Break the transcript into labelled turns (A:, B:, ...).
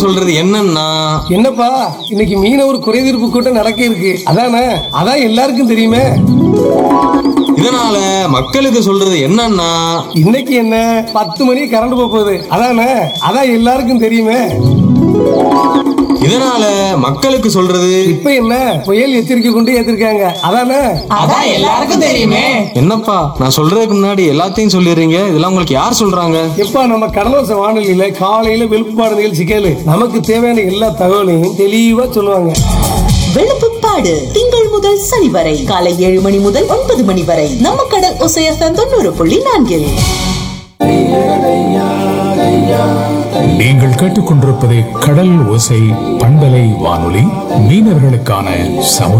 A: சொல்றது என்னன்னா,
B: என்னப்பா இன்னைக்கு மீனவர் குறைதீர்ப்பு கூட்டம் நடக்க இருக்கு, அதானே? அதான் எல்லாருக்கும் தெரியுமே.
A: இதனால மக்களுக்கு சொல்றது என்னன்னா,
B: இன்னைக்கு என்ன 10 மணி கரண்ட் போகுது, அதானே? அதான் எல்லாருக்கும் தெரியுமே.
A: இதனால மக்களுக்கு சொல்றது
B: இப்ப என்ன புயல் எச்சரிக்கை கொண்டு ஏத்திருக்காங்க, அதானே?
C: அதான் எல்லாருக்கும் தெரியுமே.
A: என்னப்பா நான் சொல்றதுக்கு முன்னாடி எல்லாத்தையும் சொல்லிடுறீங்க, இதெல்லாம் உங்களுக்கு யார் சொல்றாங்க?
B: எப்பா நம்ம கடலோச வானொலியில காலையில வெளுப்பாடு நிகழ்ச்சி கேளு, நமக்கு தேவையான எல்லா தகவலையும் தெளிவா சொல்லுவாங்க.
C: வெளுப்புப்பாடு திங்கள் முதல் சனி வரை காலை 7 மணி முதல் 9 மணி வரை நம்ம கடல் ஒசை FM 90.4.
D: நீங்கள் கேட்டுக்கொண்டிருப்பது கடல் ஓசை பண்பலை வானொலி, மீனவர்களுக்கான சமுதாய